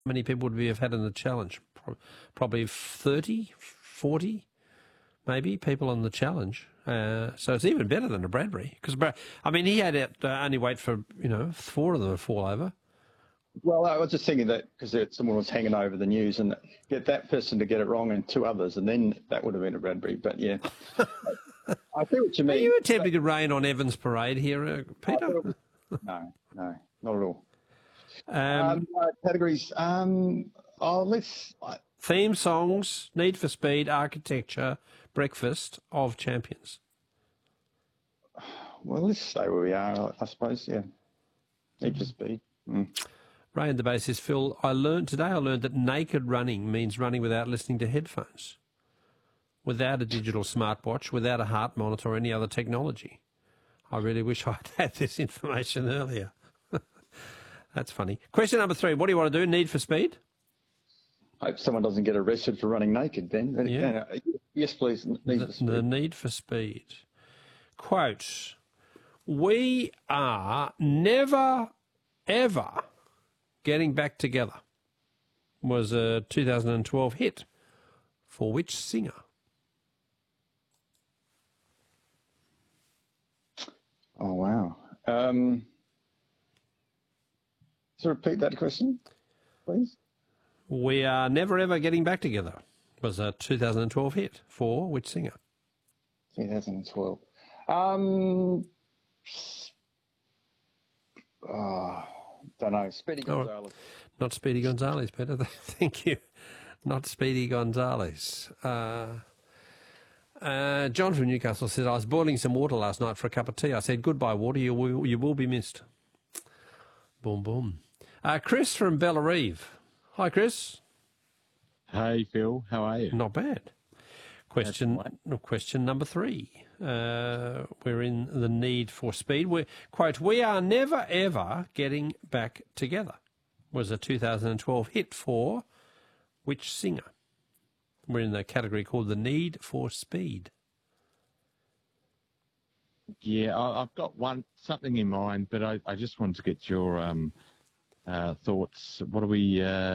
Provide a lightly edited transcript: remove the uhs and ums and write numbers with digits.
many people would we have had in the challenge? Probably 30, 40, maybe, people on the challenge. So it's even better than a Bradbury. Because, he had to only wait for, 4 of them to fall over. Well, I was just thinking that because someone was hanging over the news and get that person to get it wrong and 2 others, and then that would have been a Bradbury. But, yeah, I see what you mean. Are you attempting to rain on Evans Parade here, Peter? No, not at all. Um, Categories. Theme songs, Need for Speed, Architecture, Breakfast of Champions. Well, let's stay where we are, I suppose, yeah. Need for Speed. Ray in the base says, Phil, I learned that naked running means running without listening to headphones, without a digital smartwatch, without a heart monitor or any other technology. I really wish I'd had this information earlier. That's funny. Question number 3. What do you want to do? Need for Speed? Hope someone doesn't get arrested for running naked, Ben. Yeah. Yes, please. Need for Speed. The Need for Speed. Quote, we are never, ever getting back together was a 2012 hit. For which singer? Oh, wow. So repeat that question, please. We are never, ever getting back together was a 2012 hit. For which singer? 2012. Don't know. Speedy Gonzales. Not Speedy Gonzales, Peter. Thank you. Not Speedy Gonzales. John from Newcastle said, I was boiling some water last night for a cup of tea. I said, goodbye, water. You will be missed. Boom, boom. Chris from Bellarive. Hi, Chris. Hey, Phil. How are you? Not bad. Question number 3. We're in the Need for Speed. We are never, ever getting back together was a 2012 hit. For which singer? We're in the category called the Need for Speed. Yeah, I've got something in mind, but I just wanted to get your thoughts. What do we...